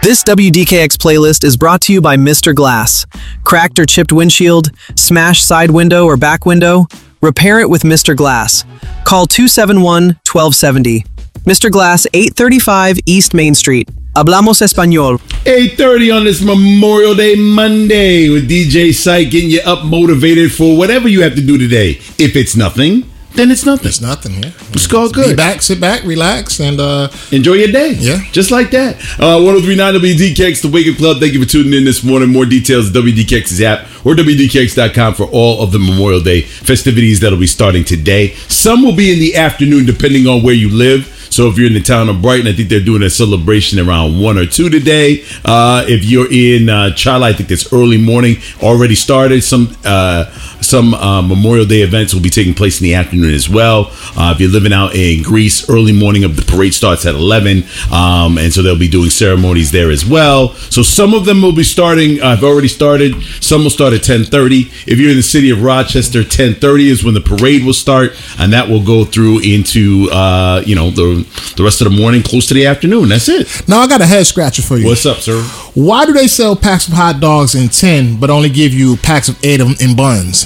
This WDKX playlist is brought to you by Mr. Glass. Cracked or chipped windshield, smashed side window or back window? Repair it with Mr. Glass. Call 271-1270. Mr. Glass, 835 East Main Street. Hablamos Español. 8:30 on this Memorial Day Monday with DJ Syke getting you up motivated for whatever you have to do today. If it's nothing, then it's nothing. It's nothing, yeah. It's all good. Be back, sit back, relax, and enjoy your day. Yeah. Just like that. 1039 WDKX, the Wake Up Club. Thank you for tuning in this morning. More details, WDKX's app or WDKX.com for all of the Memorial Day festivities that'll be starting today. Some will be in the afternoon, depending on where you live. So if you're in the town of Brighton, I think they're doing a celebration around 1 or 2 today. If you're in Charlotte, I think it's early morning. Already started. Some Memorial Day events will be taking place in the afternoon as well. If you're living out in Greece, early morning of the parade starts at 11. And so they'll be doing ceremonies there as well. So some of them will be starting. Have already started. Some will start at 10:30. If you're in the city of Rochester, 10:30 is when the parade will start. And that will go through into, the rest of the morning, close to the afternoon. That's it. Now I got a head scratcher for you. What's up, sir? Why do they sell packs of hot dogs in 10 but only give you packs of 8 in buns?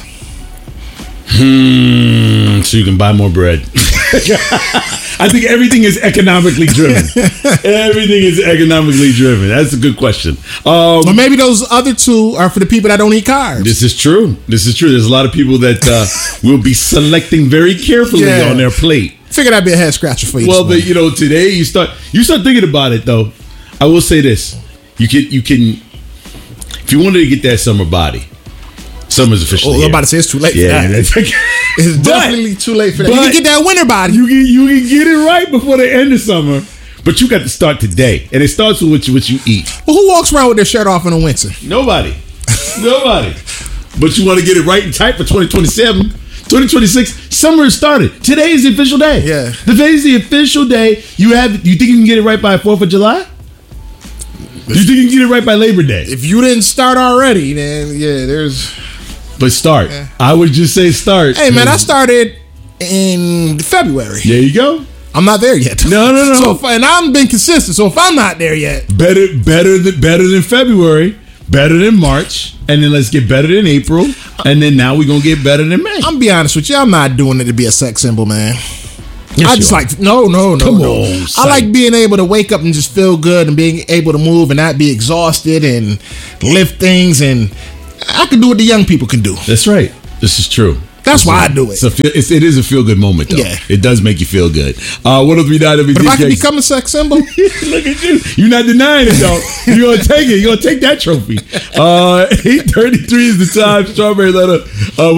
So you can buy more bread. I think everything is economically driven. Everything is economically driven. That's a good question. Or maybe those other 2 are for the people that don't eat carbs. This is true. There's a lot of people that will be selecting very carefully on their plate. Figured I'd be a head scratcher for you. Well, but today you start thinking about it though. I will say this: you can if you wanted to get that summer body, summer's officially here. I'm about to say it's too late for that. It's definitely too late for that. You can get that winter body. You can get it right before the end of summer, but you got to start today, and it starts with what you eat. Well, who walks around with their shirt off in the winter? Nobody. But you want to get it right and tight for 2027. 2026, summer has started. Today is the official day. Yeah. Today is the official day. You think you can get it right by 4th of July? Do you think you can get it right by Labor Day? If you didn't start already, then there's... But start. Yeah. I would just say start. Hey, man, I started in February. There you go. I'm not there yet. No. And I've been consistent, so if I'm not there yet... Better than February. Better than March, and then let's get better than April, and then now we're gonna get better than May. I'm be honest with you, I'm not doing it to be a sex symbol, man. Yes, I just like no. Come on, I like being able to wake up and just feel good and being able to move and not be exhausted and lift things, and I can do what the young people can do. That's right. This is true. That's why I do it. It is a feel-good moment, though. Yeah. It does make you feel good. 1039 WDKX. But if I can become a sex symbol? Look at you. You're not denying it, though. You're going to take it. You're going to take that trophy. 8:33 is the time. Strawberry letter.